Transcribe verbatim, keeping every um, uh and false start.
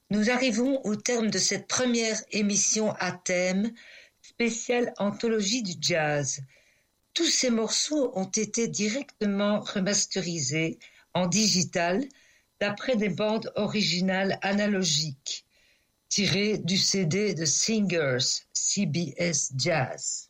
Nous arrivons au terme de cette première émission à thème spéciale anthologie du jazz. Tous ces morceaux ont été directement remasterisés en digital d'après des bandes originales analogiques tirées du C D de Singers, C B S Jazz.